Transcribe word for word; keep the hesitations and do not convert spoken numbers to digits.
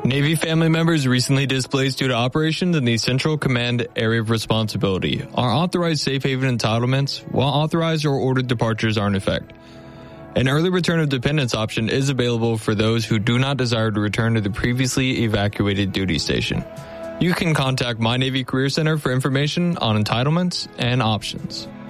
Navy family members recently displaced due to operations in the Central Command Area of Responsibility are authorized safe haven entitlements, while authorized or ordered departures are in effect. An early return of dependents option is available for those who do not desire to return to the previously evacuated duty station. You can contact My Navy Career Center for information on entitlements and options.